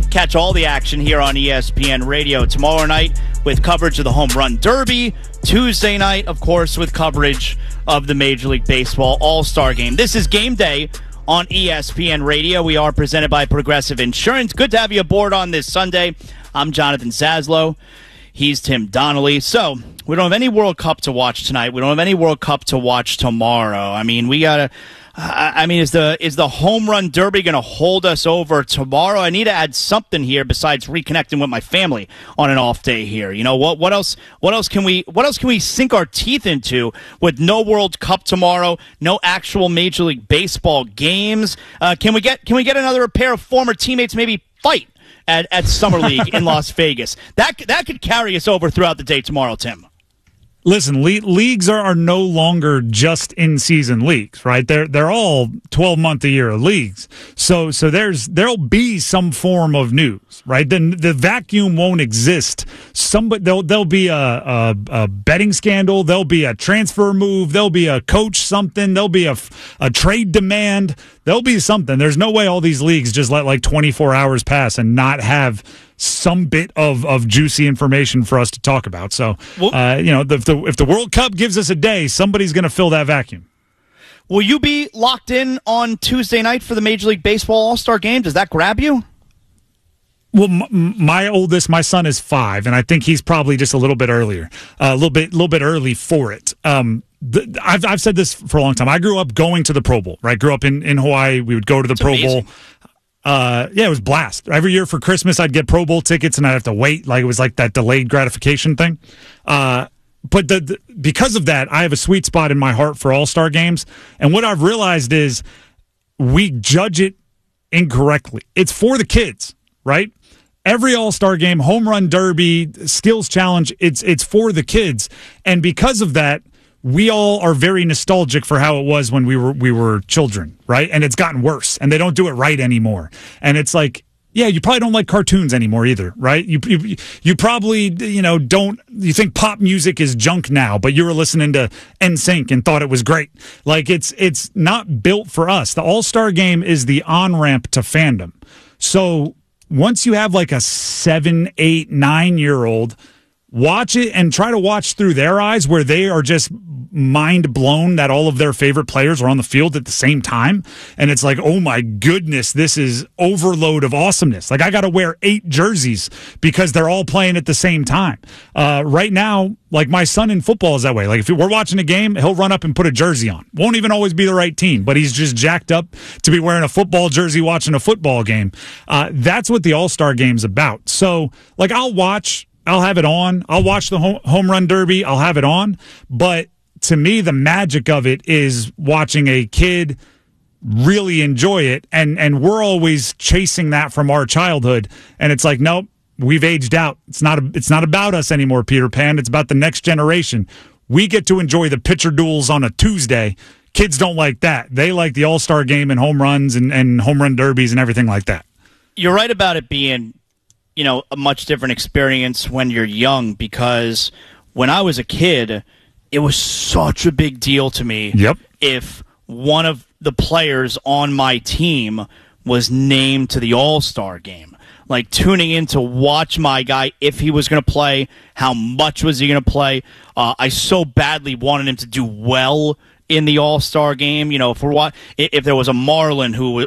Catch all the action here on ESPN Radio tomorrow night with coverage of the Home Run Derby. Tuesday night, of course, with coverage of the Major League Baseball All-Star Game. This is Game Day on ESPN Radio. We are presented by Progressive Insurance. Good to have you aboard on this Sunday. I'm Jonathan Zaslow. He's Tim Donnelly. So, we don't have any World Cup to watch tonight. We don't have any World Cup to watch tomorrow. I mean, we gotta... is the Home Run Derby going to hold us over tomorrow? I need to add something here besides reconnecting with my family on an off day here. You know what else can we sink our teeth into with no World Cup tomorrow, no actual Major League Baseball games? Can we get another pair of former teammates maybe fight at Summer League in Las Vegas? That could carry us over throughout the day tomorrow, Tim. Listen, leagues are no longer just in-season leagues, right? They're all 12-month-a-year leagues. So there'll be some form of news, right? Then the vacuum won't exist. There'll be a betting scandal. There'll be a transfer move. There'll be a coach something. There'll be a trade demand. There'll be something. There's no way all these leagues just let like 24 hours pass and not have some bit of juicy information for us to talk about. So, if the World Cup gives us a day, somebody's going to fill that vacuum. Will you be locked in on Tuesday night for the Major League Baseball All-Star Game? Does that grab you? Well, my son is 5, and I think he's probably just a little bit earlier, a little bit early for it. I've said this for a long time. I grew up going to the Pro Bowl, right? Grew up in Hawaii. We would go to the Pro Bowl. It was blast. Every year for Christmas, I'd get Pro Bowl tickets, and I'd have to wait. Like it was like that delayed gratification thing. But because of that, I have a sweet spot in my heart for All-Star games. And what I've realized is we judge it incorrectly. It's for the kids, right? Every All-Star game, Home Run Derby, Skills Challenge, it's for the kids. And because of that, we all are very nostalgic for how it was when we were children, right? And it's gotten worse, and they don't do it right anymore. And it's like, yeah, you probably don't like cartoons anymore either, right? You probably, don't, you think pop music is junk now, but you were listening to NSYNC and thought it was great. Like, it's not built for us. The All-Star Game is the on-ramp to fandom. So once you have like a 7, 8, 9-year-old, watch it and try to watch through their eyes where they are just mind blown that all of their favorite players are on the field at the same time. And it's like, oh my goodness, this is overload of awesomeness. Like I got to wear 8 jerseys because they're all playing at the same time. Right now, like my son in football is that way. Like if we're watching a game, he'll run up and put a jersey on. Won't even always be the right team, but he's just jacked up to be wearing a football jersey watching a football game. That's what the All-Star Game's about. So like I'll have it on. I'll watch the Home Run Derby. I'll have it on. But to me, the magic of it is watching a kid really enjoy it. And we're always chasing that from our childhood. And it's like, nope, we've aged out. It's not about us anymore, Peter Pan. It's about the next generation. We get to enjoy the pitcher duels on a Tuesday. Kids don't like that. They like the All-Star Game and home runs and home run derbies and everything like that. You're right about it being a much different experience when you're young, because when I was a kid, it was such a big deal to me if one of the players on my team was named to the All-Star Game. Like tuning in to watch my guy, if he was going to play, how much was he going to play. I so badly wanted him to do well in the All-Star Game. If there was a Marlin who,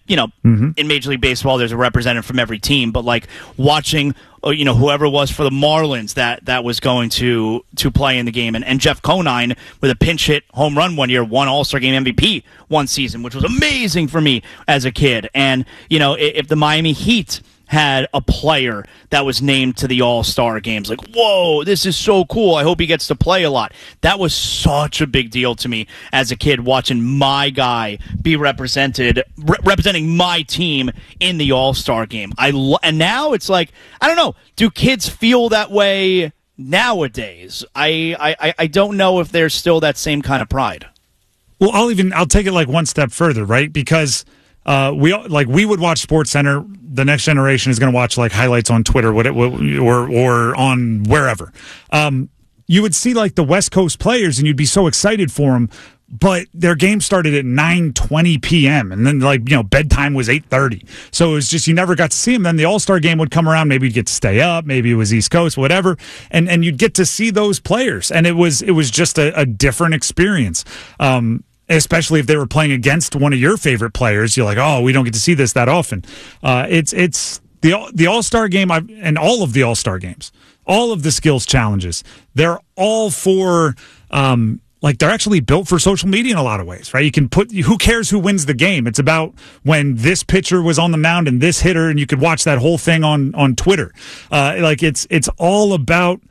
in Major League Baseball, there's a representative from every team, but like watching, whoever it was for the Marlins that was going to play in the game. And Jeff Conine, with a pinch hit home run one year, won All-Star Game MVP one season, which was amazing for me as a kid. And, if the Miami Heat had a player that was named to the All-Star games, like, whoa, this is so cool. I hope he gets to play a lot. That was such a big deal to me as a kid, watching my guy be representing my team in the All-Star game. And now it's like, I don't know, do kids feel that way nowadays? I don't know if there's still that same kind of pride. Well, I'll take it like one step further, right? Because we would watch SportsCenter. The next generation is going to watch like highlights on Twitter, or on wherever. You would see like the West Coast players, and you'd be so excited for them. but their game started at 9:20 p.m. and then bedtime was 8:30. So it was just you never got to see them. Then the All-Star game would come around. Maybe you'd get to stay up. Maybe it was East Coast, whatever, and you'd get to see those players. And it was just a different experience. Especially if they were playing against one of your favorite players, you're like, oh, we don't get to see this that often. It's the All-Star game and all of the All-Star games, all of the skills challenges. They're all for. They're actually built for social media in a lot of ways, right? You can who cares who wins the game? It's about when this pitcher was on the mound and this hitter, and you could watch that whole thing on Twitter. It's all about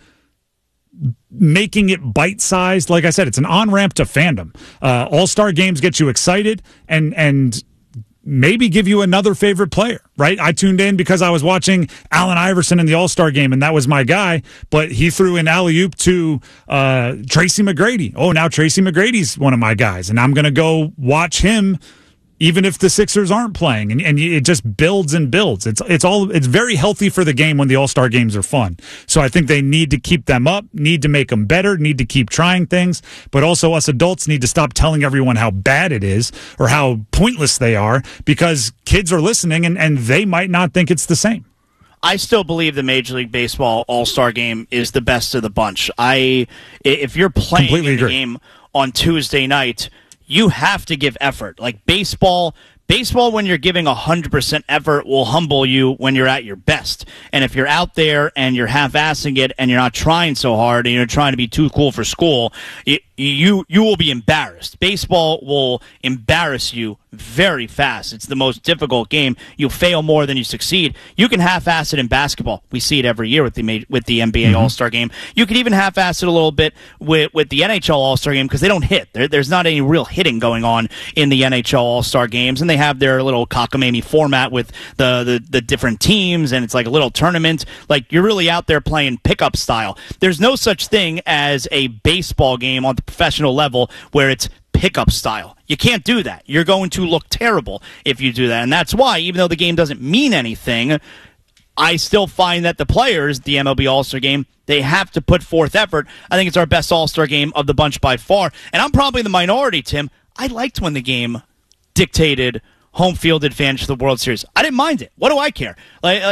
making it bite-sized. Like I said, it's an on-ramp to fandom. All-Star games get you excited and maybe give you another favorite player, right? I tuned in because I was watching Allen Iverson in the All-Star game, and that was my guy, but he threw an alley-oop to Tracy McGrady. Oh, now Tracy McGrady's one of my guys, and I'm going to go watch him even if the Sixers aren't playing, and it just builds and builds. It's very healthy for the game when the All-Star games are fun. So I think they need to keep them up, need to make them better, need to keep trying things, but also us adults need to stop telling everyone how bad it is or how pointless they are, because kids are listening and they might not think it's the same. I still believe the Major League Baseball All-Star game is the best of the bunch. If you're playing in the game on Tuesday night, you have to give effort. Like baseball, when you're giving 100% effort will humble you when you're at your best. And if you're out there and you're half-assing it and you're not trying so hard and you're trying to be too cool for school, you will be embarrassed. Baseball will embarrass you very fast. It's the most difficult game. You fail more than you succeed. You can half-ass it in basketball. We see it every year with the NBA All-Star game. You can even half-ass it a little bit with the NHL All-Star game because they don't hit. There's not any real hitting going on in the NHL All-Star games, and they have their little cockamamie format with the different teams, and it's like a little tournament. Like, you're really out there playing pickup style. There's no such thing as a baseball game on the professional level where it's pickup style. You can't do that. You're going to look terrible if you do that. And that's why, even though the game doesn't mean anything, I still find that the players, the MLB All-Star game, they have to put forth effort. I think it's our best All-Star game of the bunch by far. And I'm probably the minority, Tim. I liked when the game dictated home field advantage to the World Series. I didn't mind it. What do I care?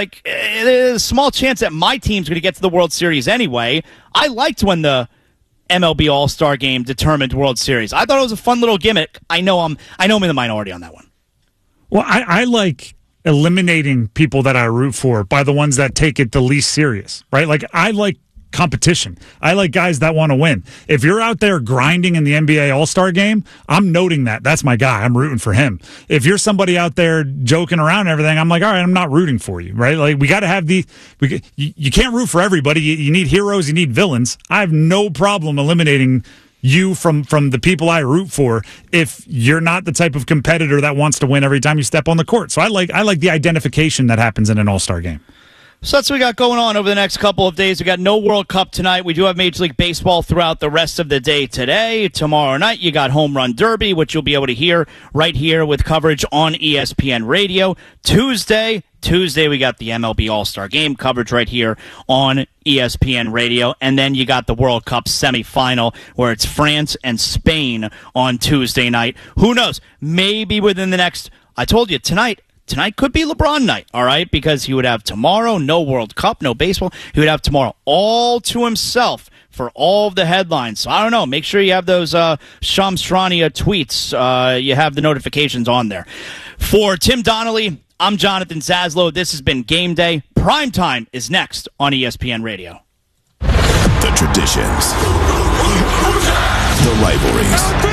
There's a small chance that my team's going to get to the World Series anyway. I liked when the MLB All-Star game determined World Series. I thought it was a fun little gimmick. I know I'm in the minority on that one. Well, I like eliminating people that I root for by the ones that take it the least serious, right? Like, I like competition. I like guys that want to win. If you're out there grinding in the NBA All-Star game, I'm noting that. That's my guy. I'm rooting for him. If you're somebody out there joking around and everything, I'm like, all right, I'm not rooting for you, right? Like, we got to have you can't root for everybody. You need heroes, you need villains. I have no problem eliminating you from the people I root for if you're not the type of competitor that wants to win every time you step on the court. So I like the identification that happens in an All-Star game. So that's what we got going on over the next couple of days. We got no World Cup tonight. We do have Major League Baseball throughout the rest of the day today. Tomorrow night, you got Home Run Derby, which you'll be able to hear right here with coverage on ESPN Radio. Tuesday, we got the MLB All-Star Game coverage right here on ESPN Radio. And then you got the World Cup semifinal where it's France and Spain on Tuesday night. Who knows? Maybe within the next, I told you, tonight could be LeBron night, all right? Because he would have tomorrow no World Cup, no baseball. He would have tomorrow all to himself for all of the headlines. So I don't know. Make sure you have those Shams Charania tweets. You have the notifications on there. For Tim Donnelly, I'm Jonathan Zaslow. This has been Game Day. Primetime is next on ESPN Radio. The traditions. The rivalries.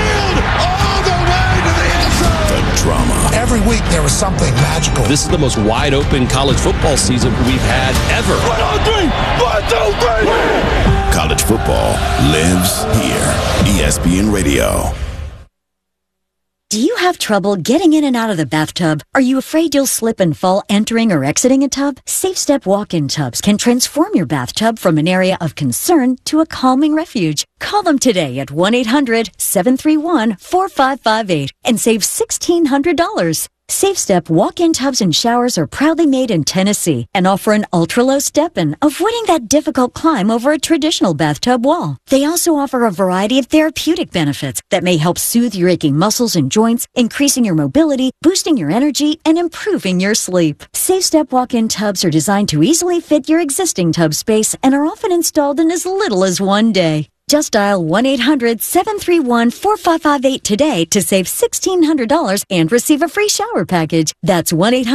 The drama. Every week there was something magical. This is the most wide-open college football season we've had ever. 1, 2, 3. College football lives here. ESPN Radio. Do you have trouble getting in and out of the bathtub? Are you afraid you'll slip and fall entering or exiting a tub? Safe Step walk-in tubs can transform your bathtub from an area of concern to a calming refuge. Call them today at 1-800-731-4558 and save $1,600. SafeStep walk-in tubs and showers are proudly made in Tennessee and offer an ultra-low step-in, avoiding that difficult climb over a traditional bathtub wall. They also offer a variety of therapeutic benefits that may help soothe your aching muscles and joints, increasing your mobility, boosting your energy, and improving your sleep. SafeStep walk-in tubs are designed to easily fit your existing tub space and are often installed in as little as 1 day. Just dial 1-800-731-4558 today to save $1,600 and receive a free shower package. That's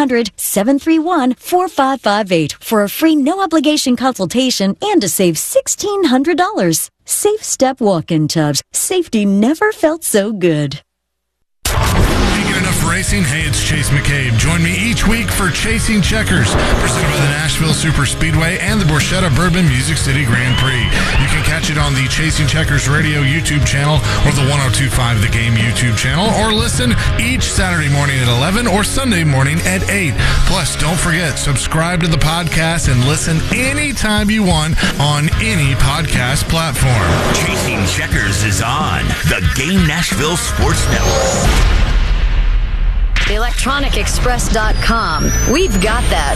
1-800-731-4558 for a free no-obligation consultation and to save $1,600. SafeStep walk-in tubs. Safety never felt so good. Enough racing? Hey, it's Chase McCabe. Join me each week for Chasing Checkers, presented by the Nashville Super Speedway and the Borchetta Bourbon Music City Grand Prix. You can catch it on the Chasing Checkers Radio YouTube channel or the 102.5 The Game YouTube channel, or listen each Saturday morning at 11 or Sunday morning at 8. Plus, don't forget, subscribe to the podcast and listen anytime you want on any podcast platform. Chasing Checkers is on the Game Nashville Sports Network. ElectronicExpress.com. We've got that.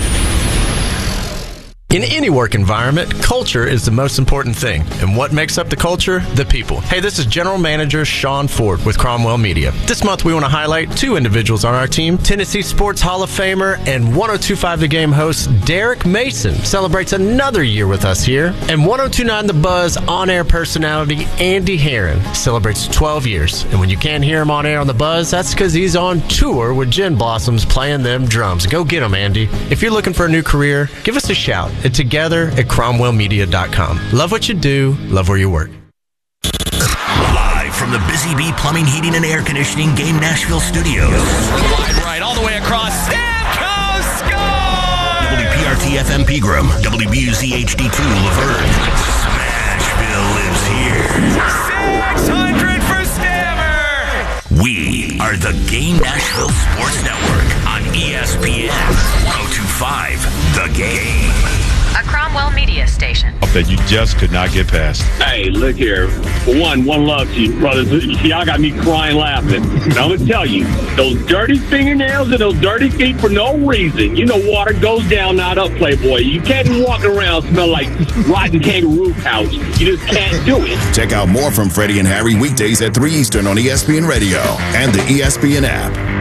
In any work environment, culture is the most important thing. And what makes up the culture? The people. Hey, this is General Manager Sean Ford with Cromwell Media. This month, we want to highlight two individuals on our team. Tennessee Sports Hall of Famer and 102.5 The Game host Derek Mason celebrates another year with us here. And 102.9 The Buzz on-air personality Andy Herron celebrates 12 years. And when you can't hear him on air on The Buzz, that's because he's on tour with Gin Blossoms playing them drums. Go get him, Andy. If you're looking for a new career, give us a shout. Together at CromwellMedia.com. Love what you do, love where you work. Live from the Busy Bee Plumbing, Heating, and Air Conditioning Game Nashville Studios. Wide right, all the way across. Stamkos score! WPRT FM Pegram, WBUZ HD2 Laverne. Smashville lives here. 600 for Stammer! We are the Game Nashville Sports Network on ESPN 102.5 The Game. A Cromwell Media station. That you just could not get past. Hey, look here. For one love to you, brothers. Y'all got me crying laughing. And I'm going to tell you, those dirty fingernails and those dirty feet for no reason. You know water goes down, not up, Playboy. You can't be walking around smell like rotten kangaroo pouch. You just can't do it. Check out more from Freddie and Harry weekdays at 3 Eastern on ESPN Radio and the ESPN app.